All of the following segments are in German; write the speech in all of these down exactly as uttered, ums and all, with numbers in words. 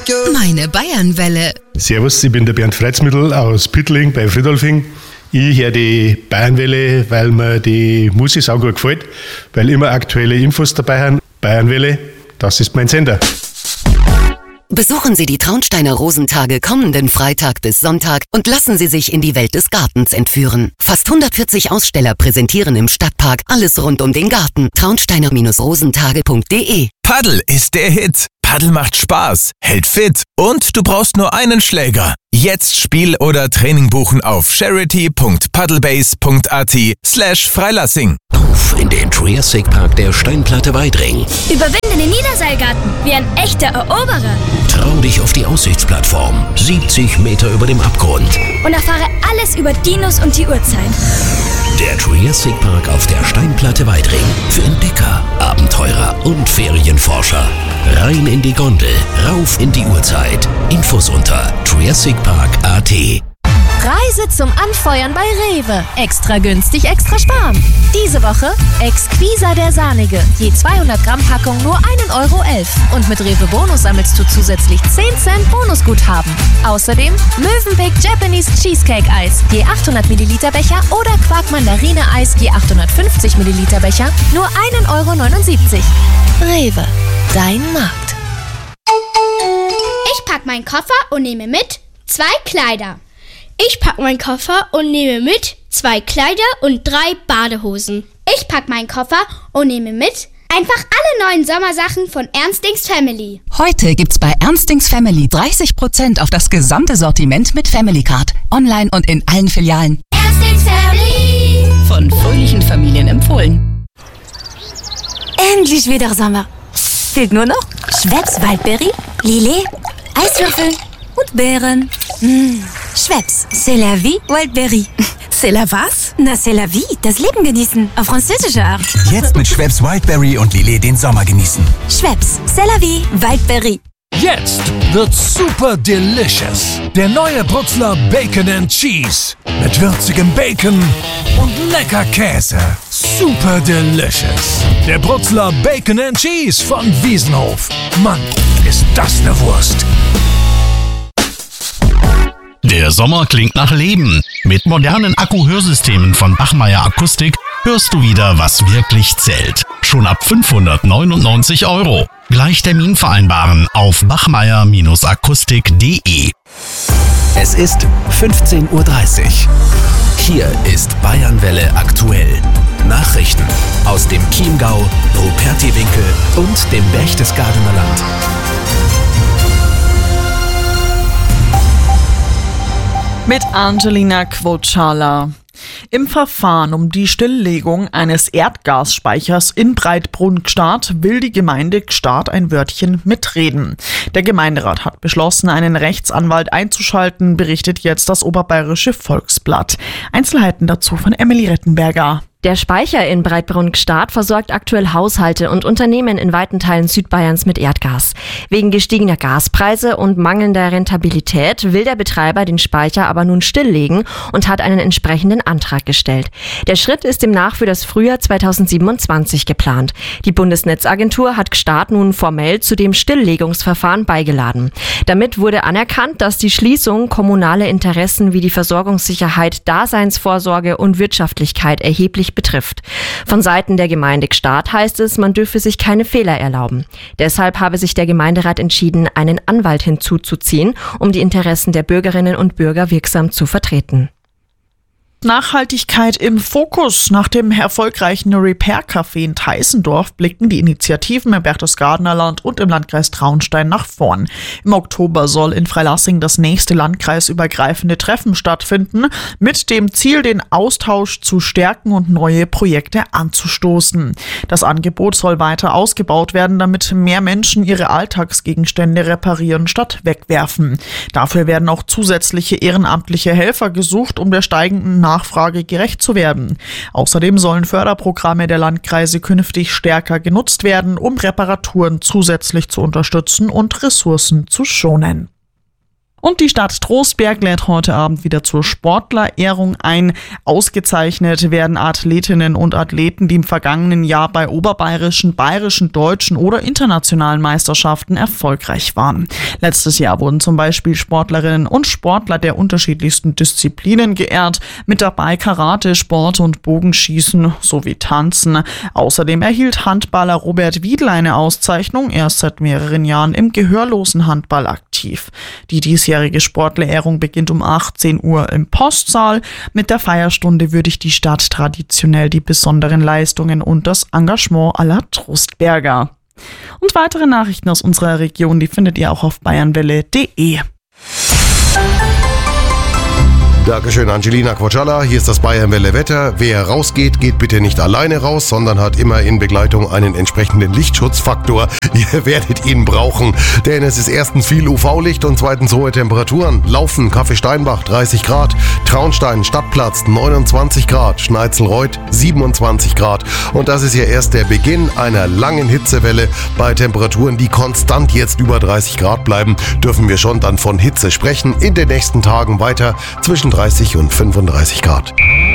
Meine Bayernwelle. Servus, ich bin der Bernd Freizmittel aus Pittling bei Friedolfing. Ich höre die Bayernwelle, weil mir die Musik auch gut gefällt, weil immer aktuelle Infos dabei sind. Bayernwelle, das ist mein Sender. Besuchen Sie die Traunsteiner Rosentage kommenden Freitag bis Sonntag und lassen Sie sich in die Welt des Gartens entführen. Fast hundertvierzig Aussteller präsentieren im Stadtpark alles rund um den Garten. traunsteiner Rosentage punkt de. Paddel ist der Hit. Paddel macht Spaß, hält fit und du brauchst nur einen Schläger. Jetzt Spiel oder Training buchen auf charity punkt paddlebase punkt at slash Freilassing. Auf in den Triassic Park der Steinplatte Weidring. Überwinde den Niederseilgarten wie ein echter Eroberer. Trau dich auf die Aussichtsplattform, siebzig Meter über dem Abgrund. Und erfahre alles über Dinos und die Urzeit. Der Triassic Park auf der Steinplatte Weidring. Für Entdecker, Abenteurer und Ferienforscher. Rein in die Gondel, rauf in die Urzeit. Infos unter triassic park punkt at. Reise zum Anfeuern bei Rewe. Extra günstig, extra sparen. Diese Woche Exquisa der Sahnige. Je zweihundert Gramm Packung nur ein Euro elf. Und mit Rewe Bonus sammelst du zusätzlich zehn Cent Bonusguthaben. Außerdem Mövenpick Japanese Cheesecake Eis. Je achthundert Milliliter Becher oder Quark Mandarine Eis. Je achthundertfünfzig Milliliter Becher nur ein Euro neunundsiebzig. Rewe, dein Markt. Ich pack meinen Koffer und nehme mit zwei Kleider. Ich pack meinen Koffer und nehme mit zwei Kleider und drei Badehosen. Ich pack meinen Koffer und nehme mit einfach alle neuen Sommersachen von Ernstings Family. Heute gibt's bei Ernstings Family dreißig Prozent auf das gesamte Sortiment mit Family Card. Online und in allen Filialen. Ernstings Family. Von fröhlichen Familien empfohlen. Endlich wieder Sommer. Fehlt nur noch Schweppes Waldberry, Lillet, Eiswürfel und Beeren. Mmh. Schweppes, c'est la vie, Wildberry. C'est la was? Na, c'est la vie, das Leben genießen, auf französische Art. Jetzt mit Schweppes Wildberry und Lillet den Sommer genießen. Schweppes, c'est la vie, Wildberry. Jetzt wird's super delicious. Der neue Brutzler Bacon and Cheese. Mit würzigem Bacon und lecker Käse. Super delicious. Der Brutzler Bacon and Cheese von Wiesenhof. Mann, ist das eine Wurst. Der Sommer klingt nach Leben. Mit modernen Akku-Hörsystemen von Bachmeier Akustik hörst du wieder, was wirklich zählt. Schon ab fünfhundertneunundneunzig Euro. Gleich Termin vereinbaren auf bachmeier akustik punkt de. Es ist fünfzehn Uhr dreißig. Hier ist Bayernwelle aktuell. Nachrichten aus dem Chiemgau, Rupertiwinkel und dem Berchtesgadener Land. Mit Angelina Quocala. Im Verfahren um die Stilllegung eines Erdgasspeichers in Breitbrunn-Gstaad will die Gemeinde Gstaad ein Wörtchen mitreden. Der Gemeinderat hat beschlossen, einen Rechtsanwalt einzuschalten, berichtet jetzt das Oberbayerische Volksblatt. Einzelheiten dazu von Emily Rettenberger. Der Speicher in Breitbrunn-Gstaad versorgt aktuell Haushalte und Unternehmen in weiten Teilen Südbayerns mit Erdgas. Wegen gestiegener Gaspreise und mangelnder Rentabilität will der Betreiber den Speicher aber nun stilllegen und hat einen entsprechenden Antrag gestellt. Der Schritt ist demnach für das Frühjahr zweitausendsiebenundzwanzig geplant. Die Bundesnetzagentur hat Gstaad nun formell zu dem Stilllegungsverfahren beigeladen. Damit wurde anerkannt, dass die Schließung kommunale Interessen wie die Versorgungssicherheit, Daseinsvorsorge und Wirtschaftlichkeit erheblich betrifft. Von Seiten der Gemeinde Gstaad heißt es, man dürfe sich keine Fehler erlauben. Deshalb habe sich der Gemeinderat entschieden, einen Anwalt hinzuzuziehen, um die Interessen der Bürgerinnen und Bürger wirksam zu vertreten. Nachhaltigkeit im Fokus. Nach dem erfolgreichen Repair-Café in Teissendorf blicken die Initiativen im Berchtesgadener Land und im Landkreis Traunstein nach vorn. Im Oktober soll in Freilassing das nächste landkreisübergreifende Treffen stattfinden, mit dem Ziel, den Austausch zu stärken und neue Projekte anzustoßen. Das Angebot soll weiter ausgebaut werden, damit mehr Menschen ihre Alltagsgegenstände reparieren statt wegwerfen. Dafür werden auch zusätzliche ehrenamtliche Helfer gesucht, um der steigenden Nachfrage gerecht zu werden. Außerdem sollen Förderprogramme der Landkreise künftig stärker genutzt werden, um Reparaturen zusätzlich zu unterstützen und Ressourcen zu schonen. Und die Stadt Trostberg lädt heute Abend wieder zur Sportlerehrung ein. Ausgezeichnet werden Athletinnen und Athleten, die im vergangenen Jahr bei oberbayerischen, bayerischen, deutschen oder internationalen Meisterschaften erfolgreich waren. Letztes Jahr wurden zum Beispiel Sportlerinnen und Sportler der unterschiedlichsten Disziplinen geehrt, mit dabei Karate, Sport und Bogenschießen sowie Tanzen. Außerdem erhielt Handballer Robert Wiedl eine Auszeichnung, er ist seit mehreren Jahren im gehörlosen Handball aktiv. Die diesjährige Die Sportlerehrung beginnt um achtzehn Uhr im Postsaal. Mit der Feierstunde würdigt die Stadt traditionell die besonderen Leistungen und das Engagement aller Trostberger. Und weitere Nachrichten aus unserer Region, die findet ihr auch auf bayernwelle punkt de. Dankeschön, Angelina Quaccialla. Hier ist das Bayernwelle Wetter. Wer rausgeht, geht bitte nicht alleine raus, sondern hat immer in Begleitung einen entsprechenden Lichtschutzfaktor. Ihr werdet ihn brauchen, denn es ist erstens viel U V-Licht und zweitens hohe Temperaturen. Laufen, Kaffee Steinbach dreißig Grad, Traunstein, Stadtplatz neunundzwanzig Grad, Schneizelreuth siebenundzwanzig Grad. Und das ist ja erst der Beginn einer langen Hitzewelle. Bei Temperaturen, die konstant jetzt über dreißig Grad bleiben, dürfen wir schon dann von Hitze sprechen. In den nächsten Tagen weiter zwischen dreißig und fünfunddreißig Grad.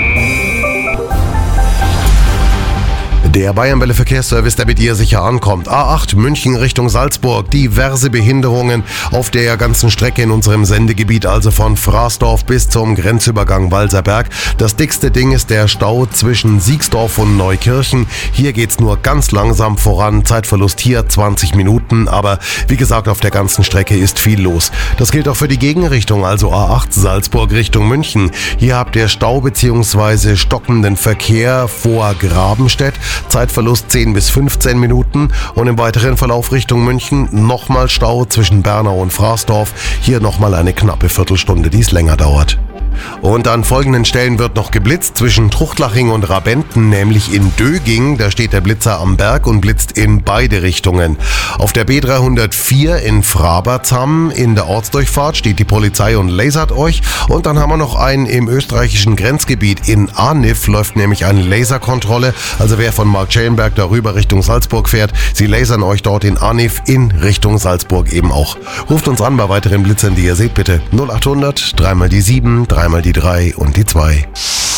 Der Bayernwelle Verkehrsservice, der mit dir sicher ankommt. A acht München Richtung Salzburg. Diverse Behinderungen auf der ganzen Strecke in unserem Sendegebiet, also von Fraßdorf bis zum Grenzübergang Walserberg. Das dickste Ding ist der Stau zwischen Siegsdorf und Neukirchen. Hier geht's nur ganz langsam voran. Zeitverlust hier zwanzig Minuten, aber wie gesagt, auf der ganzen Strecke ist viel los. Das gilt auch für die Gegenrichtung, also A acht Salzburg Richtung München. Hier habt ihr Stau bzw. stockenden Verkehr vor Grabenstedt. Zeitverlust zehn bis fünfzehn Minuten und im weiteren Verlauf Richtung München nochmal Stau zwischen Bernau und Fraßdorf. Hier nochmal eine knappe Viertelstunde, die es länger dauert. Und an folgenden Stellen wird noch geblitzt, zwischen Truchtlaching und Rabenten, nämlich in Döging. Da steht der Blitzer am Berg und blitzt in beide Richtungen. Auf der B dreihundertvier in Frabertshamm in der Ortsdurchfahrt steht die Polizei und lasert euch. Und dann haben wir noch einen im österreichischen Grenzgebiet. In Arnif läuft nämlich eine Laserkontrolle. Also wer von Marktschellenberg darüber Richtung Salzburg fährt, sie lasern euch dort in Arnif in Richtung Salzburg eben auch. Ruft uns an bei weiteren Blitzern, die ihr seht, bitte null achthundert, dreimal die sieben, dreimal die drei und die zwei.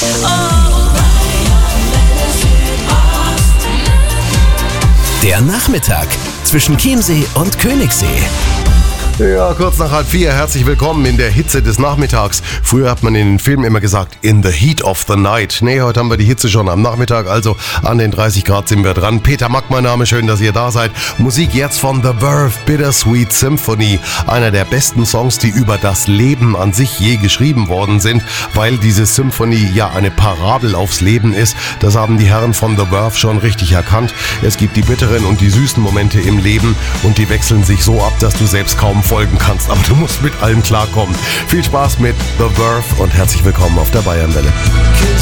Der Nachmittag zwischen Chiemsee und Königssee. Ja, kurz nach halb vier. Herzlich willkommen in der Hitze des Nachmittags. Früher hat man in den Filmen immer gesagt, in the heat of the night. Nee, heute haben wir die Hitze schon am Nachmittag, also an den dreißig Grad sind wir dran. Peter Mack, mein Name, schön, dass ihr da seid. Musik jetzt von The Verve, Bittersweet Symphony. Einer der besten Songs, die über das Leben an sich je geschrieben worden sind, weil diese Symphonie ja eine Parabel aufs Leben ist. Das haben die Herren von The Verve schon richtig erkannt. Es gibt die bitteren und die süßen Momente im Leben und die wechseln sich so ab, dass du selbst kaum folgen kannst, aber du musst mit allem klarkommen. Viel Spaß mit The Verve und herzlich willkommen auf der Bayernwelle.